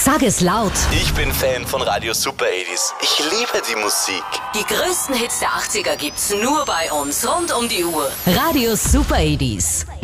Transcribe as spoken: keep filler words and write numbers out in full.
Sag es laut. Ich bin Fan von Radio Super achtziger. Ich liebe die Musik. Die größten Hits der achtziger gibt's nur bei uns rund um die Uhr. Radio Super achtziger.